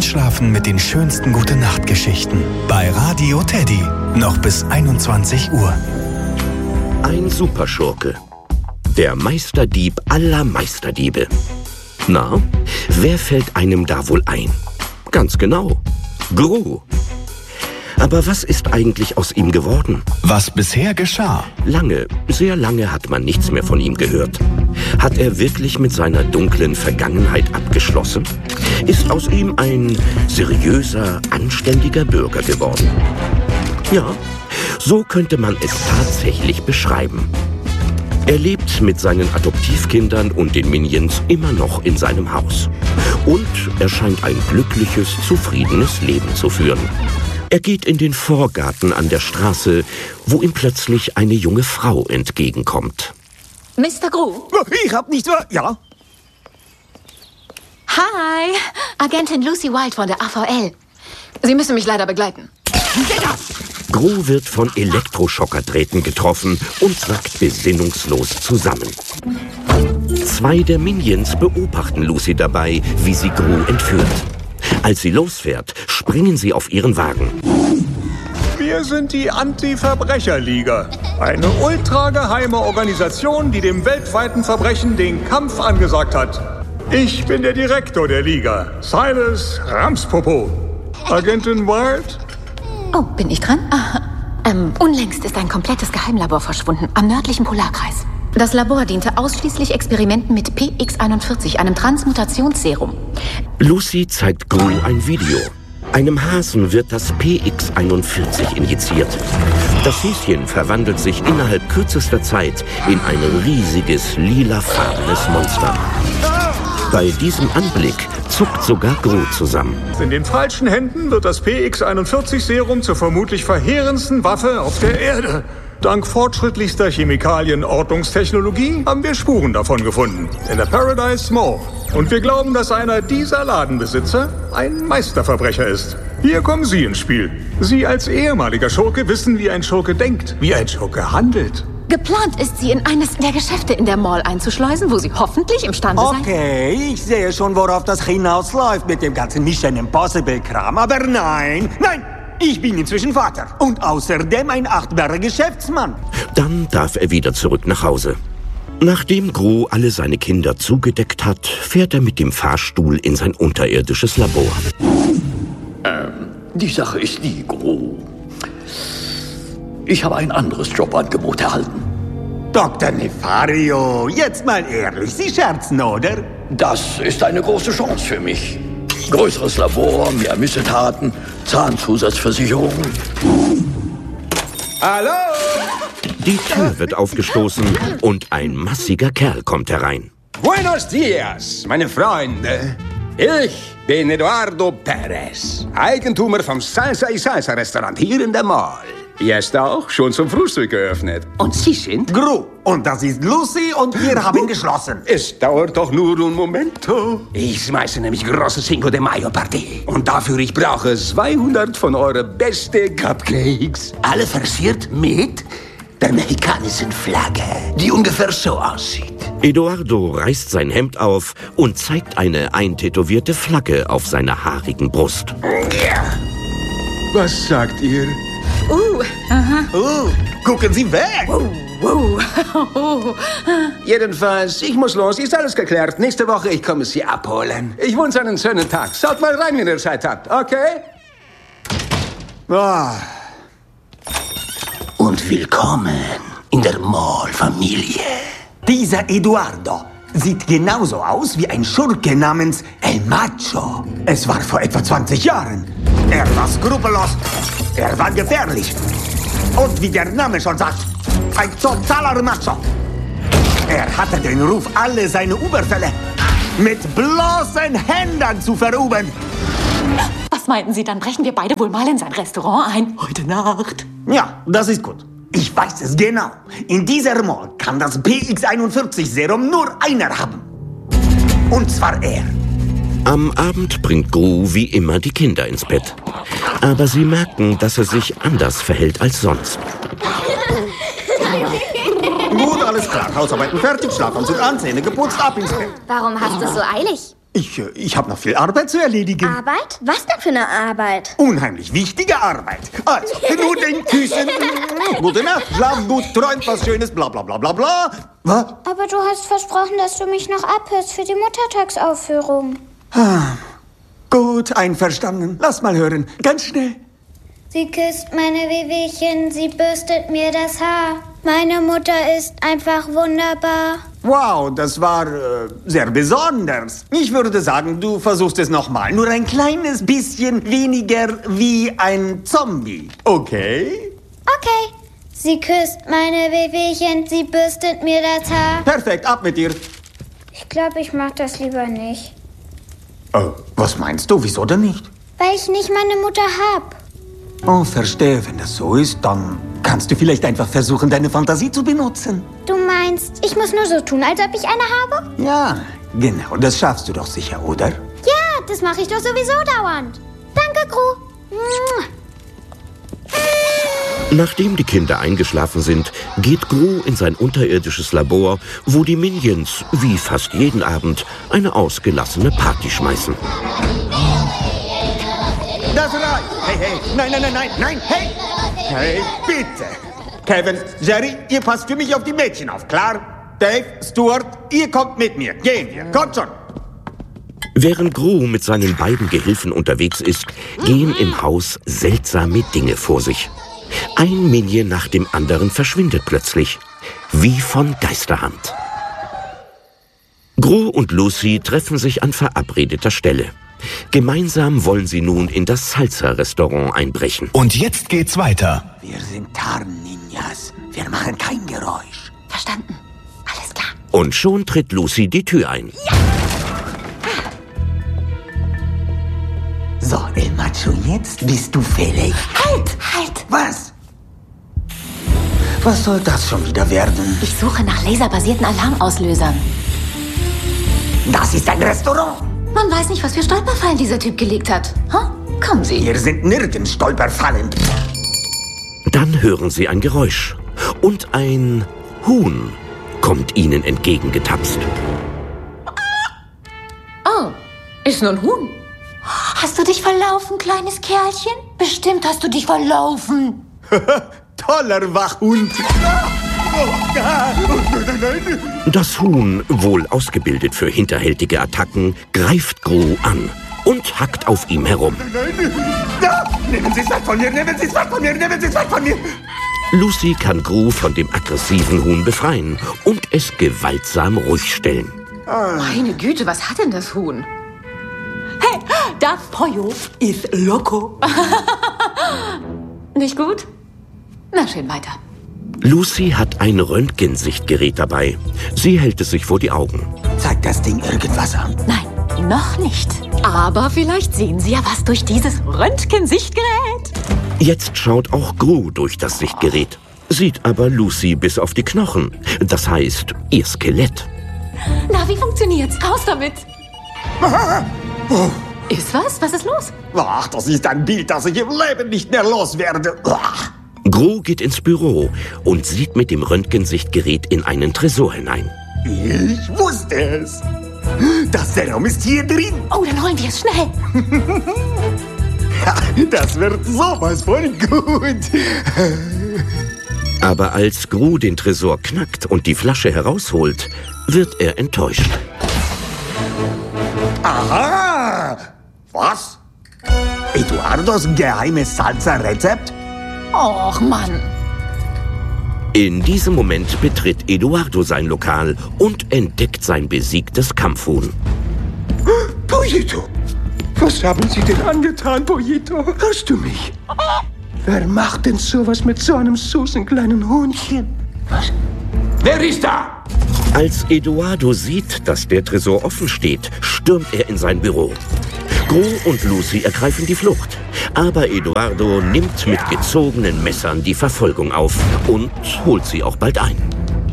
Einschlafen mit den schönsten Gute-Nacht-Geschichten. Bei Radio Teddy. Noch bis 21 Uhr. Ein Superschurke. Der Meisterdieb aller Meisterdiebe. Na, wer fällt einem da wohl ein? Ganz genau. Gru. Aber was ist eigentlich aus ihm geworden? Was bisher geschah? Lange, sehr lange hat man nichts mehr von ihm gehört. Hat er wirklich mit seiner dunklen Vergangenheit abgeschlossen? Ist aus ihm ein seriöser, anständiger Bürger geworden? Ja, so könnte man es tatsächlich beschreiben. Er lebt mit seinen Adoptivkindern und den Minions immer noch in seinem Haus. Und er scheint ein glückliches, zufriedenes Leben zu führen. Er geht in den Vorgarten an der Straße, wo ihm plötzlich eine junge Frau entgegenkommt. Mr. Gru? Ich hab nicht so... Ja? Hi, Agentin Lucy Wild von der AVL. Sie müssen mich leider begleiten. Gru wird von Elektroschockerdrähten getroffen und sackt besinnungslos zusammen. Zwei der Minions beobachten Lucy dabei, wie sie Gru entführt. Als sie losfährt, springen sie auf ihren Wagen. Wir sind die Anti-Verbrecher-Liga. Eine ultrageheime Organisation, die dem weltweiten Verbrechen den Kampf angesagt hat. Ich bin der Direktor der Liga, Silas Ramspopo. Agentin Wild? Oh, bin ich dran? Unlängst ist ein komplettes Geheimlabor verschwunden, am nördlichen Polarkreis. Das Labor diente ausschließlich Experimenten mit PX41, einem Transmutationsserum. Lucy zeigt Gru ein Video. Einem Hasen wird das PX41 injiziert. Das Häschen verwandelt sich innerhalb kürzester Zeit in ein riesiges, lilafarbenes Monster. Bei diesem Anblick zuckt sogar Gru zusammen. In den falschen Händen wird das PX41-Serum zur vermutlich verheerendsten Waffe auf der Erde. Dank fortschrittlichster Chemikalien-Ortungstechnologie haben wir Spuren davon gefunden. In der Paradise Mall. Und wir glauben, dass einer dieser Ladenbesitzer ein Meisterverbrecher ist. Hier kommen Sie ins Spiel. Sie als ehemaliger Schurke wissen, wie ein Schurke denkt, wie ein Schurke handelt. Geplant ist, sie in eines der Geschäfte in der Mall einzuschleusen, wo sie hoffentlich imstande sein... Okay, ich sehe schon, worauf das hinausläuft mit dem ganzen Mission Impossible-Kram. Aber nein! Ich bin inzwischen Vater und außerdem ein achtbarer Geschäftsmann. Dann darf er wieder zurück nach Hause. Nachdem Gru alle seine Kinder zugedeckt hat, fährt er mit dem Fahrstuhl in sein unterirdisches Labor. Die Sache ist die, Gru. Ich habe ein anderes Jobangebot erhalten. Dr. Nefario, jetzt mal ehrlich, Sie scherzen, oder? Das ist eine große Chance für mich. Größeres Labor, mehr Missetaten, Zahnzusatzversicherung. Hallo? Die Tür wird aufgestoßen und ein massiger Kerl kommt herein. Buenos dias, meine Freunde. Ich bin Eduardo Perez, Eigentümer vom Salsa y Salsa Restaurant hier in der Mall. Jetzt auch schon zum Frühstück geöffnet. Und Sie sind? Gru. Und das ist Lucy und wir haben geschlossen. Es dauert doch nur un momento. Ich schmeiße nämlich große Cinco de Mayo Party. Und dafür ich brauche 200 von euren besten Cupcakes. Alle versiert mit der mexikanischen Flagge, die ungefähr so aussieht. Eduardo reißt sein Hemd auf und zeigt eine eintätowierte Flagge auf seiner haarigen Brust. Was sagt ihr? Gucken Sie weg! Jedenfalls, ich muss los, ist alles geklärt. Nächste Woche, ich komme Sie abholen. Ich wünsche einen schönen Tag. Schaut mal rein, wenn ihr Zeit habt, okay? Und willkommen in der Mall-Familie. Dieser Eduardo sieht genauso aus wie ein Schurke namens El Macho. Es war vor etwa 20 Jahren. Er war skrupellos. Er war gefährlich. Und wie der Name schon sagt, ein totaler Macho. Er hatte den Ruf, alle seine Überfälle mit bloßen Händen zu verüben. Was meinten Sie, dann brechen wir beide wohl mal in sein Restaurant ein? Heute Nacht. Ja, das ist gut. Ich weiß es genau. In dieser Mall kann das PX41-Serum nur einer haben. Und zwar er. Am Abend bringt Gru wie immer die Kinder ins Bett. Aber sie merken, dass er sich anders verhält als sonst. Gut, alles klar. Hausarbeiten fertig, Schlafanzug an, Zähne geputzt, ab ins Bett. Warum hast du es so eilig? Ich habe noch viel Arbeit zu erledigen. Arbeit? Was denn für eine Arbeit? Unheimlich wichtige Arbeit. Also, Nudeln, Küssen, gute Nacht, schlaf gut, träumt was Schönes, bla bla bla bla bla. Was? Aber du hast versprochen, dass du mich noch abhörst für die Muttertagsaufführung. Gut, einverstanden. Lass mal hören. Ganz schnell. Sie küsst meine Wehwehchen, sie bürstet mir das Haar. Meine Mutter ist einfach wunderbar. Wow, das war sehr besonders. Ich würde sagen, du versuchst es nochmal. Nur ein kleines bisschen weniger wie ein Zombie. Okay? Okay. Sie küsst meine Wehwehchen, sie bürstet mir das Haar. Perfekt, ab mit dir. Ich glaube, ich mach das lieber nicht. Was meinst du? Wieso denn nicht? Weil ich nicht meine Mutter hab. Oh, verstehe. Wenn das so ist, dann kannst du vielleicht einfach versuchen, deine Fantasie zu benutzen. Du meinst, ich muss nur so tun, als ob ich eine habe? Ja, genau. Das schaffst du doch sicher, oder? Ja, das mache ich doch sowieso dauernd. Danke, Gru. Nachdem die Kinder eingeschlafen sind, geht Gru in sein unterirdisches Labor, wo die Minions, wie fast jeden Abend, eine ausgelassene Party schmeißen. Das reicht. Hey, nein, hey. Hey, bitte. Kevin, Jerry, ihr passt für mich auf die Mädchen auf, klar? Dave, Stuart, ihr kommt mit mir. Gehen wir, kommt schon. Während Gru mit seinen beiden Gehilfen unterwegs ist, gehen im Haus seltsame Dinge vor sich. Ein Minion nach dem anderen verschwindet plötzlich, wie von Geisterhand. Gru und Lucy treffen sich an verabredeter Stelle. Gemeinsam wollen sie nun in das Salsa-Restaurant einbrechen. Und jetzt geht's weiter. Wir sind Tarn-Ninjas. Wir machen kein Geräusch. Verstanden. Alles klar. Und schon tritt Lucy die Tür ein. Ja! So, El Macho, jetzt bist du fällig. Halt! Was? Was soll das schon wieder werden? Ich suche nach laserbasierten Alarmauslösern. Das ist ein Restaurant. Man weiß nicht, was für Stolperfallen dieser Typ gelegt hat. Kommen Sie. Hier sind nirgends Stolperfallen. Dann hören sie ein Geräusch. Und ein Huhn kommt ihnen entgegengetapst. Oh, ist nur ein Huhn. Hast du dich verlaufen, kleines Kerlchen? Bestimmt hast du dich verlaufen. Toller Wachhund. Das Huhn, wohl ausgebildet für hinterhältige Attacken, greift Gru an und hackt auf ihm herum. Nehmen Sie es weg von mir, nehmen Sie es weg von mir, nehmen Sie es weg von mir. Lucy kann Gru von dem aggressiven Huhn befreien und es gewaltsam ruhig stellen. Meine Güte, was hat denn das Huhn? Hey, das Pollo ist loco. Nicht gut? Na schön, weiter. Lucy hat ein Röntgensichtgerät dabei. Sie hält es sich vor die Augen. Zeigt das Ding irgendwas an? Nein, noch nicht. Aber vielleicht sehen Sie ja was durch dieses Röntgensichtgerät. Jetzt schaut auch Gru durch das Sichtgerät, sieht aber Lucy bis auf die Knochen. Das heißt, ihr Skelett. Na, wie funktioniert's? Raus damit! Ist was? Was ist los? Ach, das ist ein Bild, das ich im Leben nicht mehr loswerde. Gru geht ins Büro und sieht mit dem Röntgensichtgerät in einen Tresor hinein. Ich wusste es. Das Serum ist hier drin. Oh, dann holen wir es schnell. Das wird sowas von gut. Aber als Gru den Tresor knackt und die Flasche herausholt, wird er enttäuscht. Aha! Was? Eduardos geheimes Salsa-Rezept? Och, Mann. In diesem Moment betritt Eduardo sein Lokal und entdeckt sein besiegtes Kampfhuhn. Pollito! Was haben Sie denn angetan, Pollito? Hörst du mich? Wer macht denn sowas mit so einem süßen kleinen Huhnchen? Was? Wer ist da? Als Eduardo sieht, dass der Tresor offen steht, stürmt er in sein Büro. Gru und Lucy ergreifen die Flucht. Aber Eduardo nimmt mit gezogenen Messern die Verfolgung auf und holt sie auch bald ein.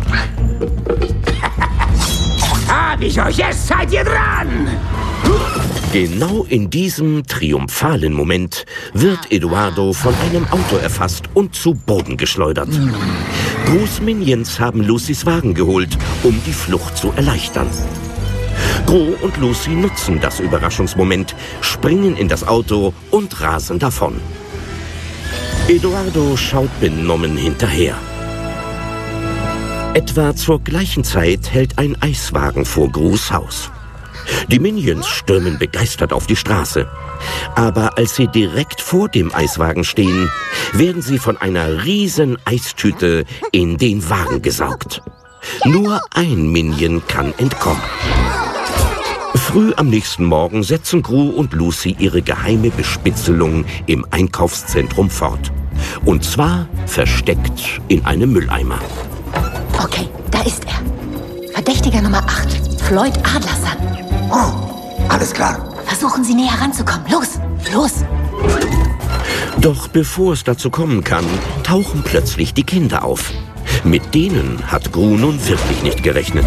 Hab ich euch, jetzt seid ihr dran! Genau in diesem triumphalen Moment wird Eduardo von einem Auto erfasst und zu Boden geschleudert. Grus Minions haben Lucys Wagen geholt, um die Flucht zu erleichtern. Gru und Lucy nutzen das Überraschungsmoment, springen in das Auto und rasen davon. Eduardo schaut benommen hinterher. Etwa zur gleichen Zeit hält ein Eiswagen vor Grus Haus. Die Minions stürmen begeistert auf die Straße. Aber als sie direkt vor dem Eiswagen stehen, werden sie von einer riesen Eistüte in den Wagen gesaugt. Nur ein Minion kann entkommen. Früh am nächsten Morgen setzen Gru und Lucy ihre geheime Bespitzelung im Einkaufszentrum fort. Und zwar versteckt in einem Mülleimer. Okay, da ist er. Verdächtiger Nummer 8, Floyd Adlerson. Oh, alles klar. Versuchen Sie näher ranzukommen. Los, los! Doch bevor es dazu kommen kann, tauchen plötzlich die Kinder auf. Mit denen hat Gru nun wirklich nicht gerechnet.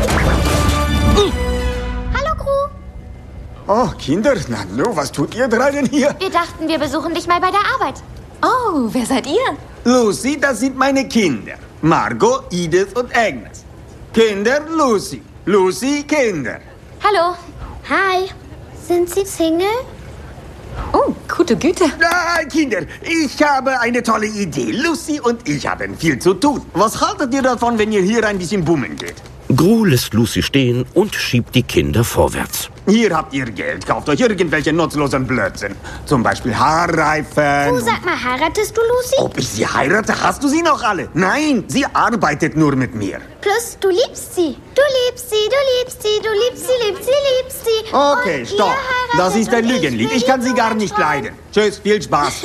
Hallo, Gru. Oh, Kinder, na nu, was tut ihr drei denn hier? Wir dachten, wir besuchen dich mal bei der Arbeit. Oh, wer seid ihr? Lucy, das sind meine Kinder. Margot, Edith und Agnes. Kinder, Lucy. Lucy, Kinder. Hallo. Hi. Sind Sie Single? Oh, gute Güte. Kinder, ich habe eine tolle Idee. Lucy und ich haben viel zu tun. Was haltet ihr davon, wenn ihr hier ein bisschen bummeln geht? Gru lässt Lucy stehen und schiebt die Kinder vorwärts. Hier habt ihr Geld. Kauft euch irgendwelche nutzlosen Blödsinn. Zum Beispiel Haarreifen. Du, sag mal, heiratest du Lucy? Ob ich sie heirate? Hast du sie noch alle? Nein, sie arbeitet nur mit mir. Plus, du liebst sie. Du liebst sie, du liebst sie, du liebst sie, liebst sie, liebst sie. Okay, und stopp. Das ist ein Lügenlied. Ich kann sie gar nicht leiden. Tschüss, viel Spaß.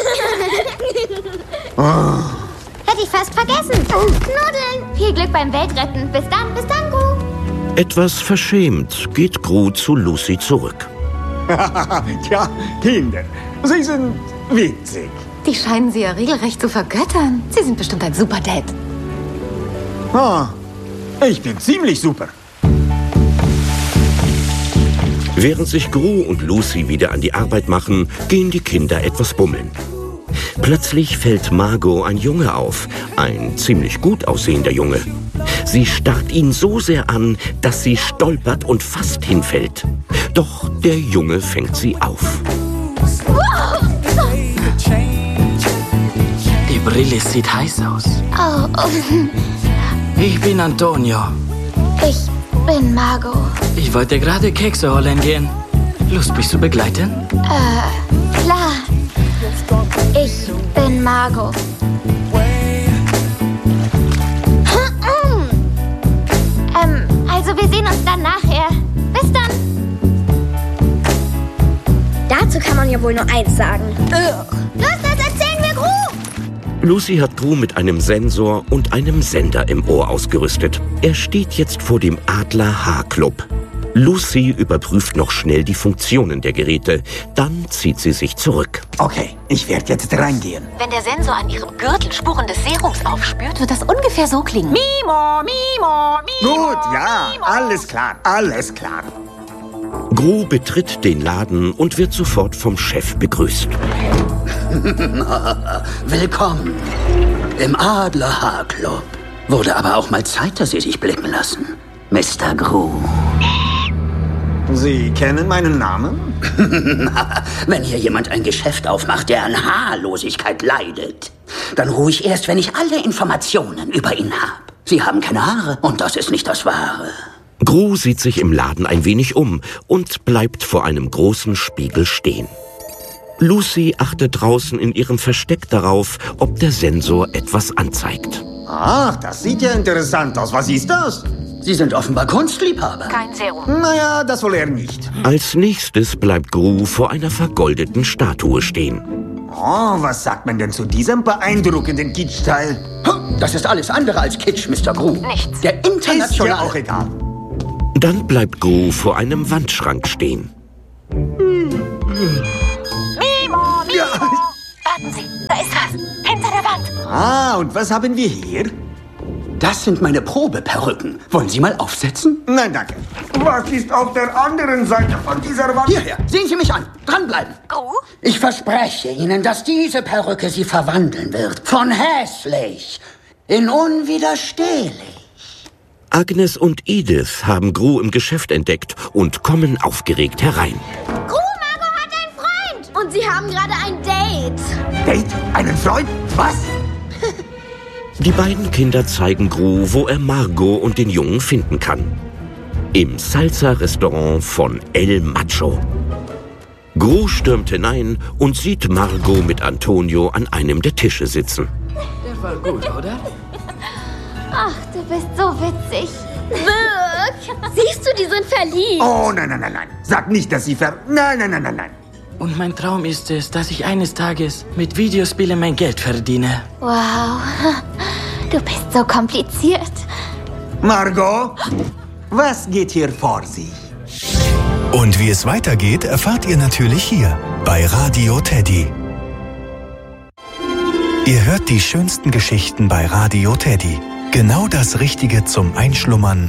Hätte ich fast vergessen. Knuddeln. Viel Glück beim Weltretten. Bis dann, Gru. Etwas verschämt geht Gru zu Lucy zurück. Tja, Kinder, sie sind witzig. Die scheinen Sie ja regelrecht zu vergöttern. Sie sind bestimmt ein super Dad. Ah, ich bin ziemlich super. Während sich Gru und Lucy wieder an die Arbeit machen, gehen die Kinder etwas bummeln. Plötzlich fällt Margot ein Junge auf, ein ziemlich gut aussehender Junge. Sie starrt ihn so sehr an, dass sie stolpert und fast hinfällt. Doch der Junge fängt sie auf. Die Brille sieht heiß aus. Oh. Ich bin Antonio. Ich bin Margot. Ich wollte gerade Kekse holen gehen. Lust, mich zu begleiten? Klar. Ich bin Margot. Also wir sehen uns dann nachher. Bis dann. Dazu kann man ja wohl nur eins sagen. Los, das erzählen wir Gru. Lucy hat Gru mit einem Sensor und einem Sender im Ohr ausgerüstet. Er steht jetzt vor dem Adler H-Club. Lucy überprüft noch schnell die Funktionen der Geräte. Dann zieht sie sich zurück. Okay, ich werde jetzt reingehen. Wenn der Sensor an Ihrem Gürtel Spuren des Serums aufspürt, wird das ungefähr so klingen. Mimo, Mimo, Mimo. Gut, ja, alles klar, alles klar. Gru betritt den Laden und wird sofort vom Chef begrüßt. Willkommen im Adler H-Club. Wurde aber auch mal Zeit, dass Sie sich blicken lassen, Mr. Gru. Sie kennen meinen Namen? Wenn hier jemand ein Geschäft aufmacht, der an Haarlosigkeit leidet, dann ruhig erst, wenn ich alle Informationen über ihn habe. Sie haben keine Haare und das ist nicht das Wahre. Gru sieht sich im Laden ein wenig um und bleibt vor einem großen Spiegel stehen. Lucy achtet draußen in ihrem Versteck darauf, ob der Sensor etwas anzeigt. Ach, das sieht ja interessant aus. Was ist das? Sie sind offenbar Kunstliebhaber. Kein Serum. Naja, das wohl eher nicht. Als nächstes bleibt Gru vor einer vergoldeten Statue stehen. Oh, was sagt man denn zu diesem beeindruckenden Kitschteil? Das ist alles andere als Kitsch, Mr. Gru. Nichts. Der internationale... Ist ja auch egal. Dann bleibt Gru vor einem Wandschrank stehen. Mimo, Mimo. Ja. Warten Sie, da ist was. Hinter der Wand. Ah, und was haben wir hier? Das sind meine Probeperücken. Wollen Sie mal aufsetzen? Nein, danke. Was ist auf der anderen Seite von dieser Wand? Hierher, sehen Sie mich an. Dranbleiben. Gru? Ich verspreche Ihnen, dass diese Perücke Sie verwandeln wird. Von hässlich in unwiderstehlich. Agnes und Edith haben Gru im Geschäft entdeckt und kommen aufgeregt herein. Gru, Margot hat einen Freund! Und sie haben gerade ein Date. Date? Einen Freund? Was? Die beiden Kinder zeigen Gru, wo er Margot und den Jungen finden kann. Im Salsa-Restaurant von El Macho. Gru stürmt hinein und sieht Margot mit Antonio an einem der Tische sitzen. Der war gut, oder? Ach, du bist so witzig. Wirk! Siehst du, die sind verliebt. Oh, nein. Sag nicht, dass sie Nein. Und mein Traum ist es, dass ich eines Tages mit Videospielen mein Geld verdiene. Wow, du bist so kompliziert. Margot, was geht hier vor sich? Und wie es weitergeht, erfahrt ihr natürlich hier bei Radio Teddy. Ihr hört die schönsten Geschichten bei Radio Teddy. Genau das Richtige zum Einschlummern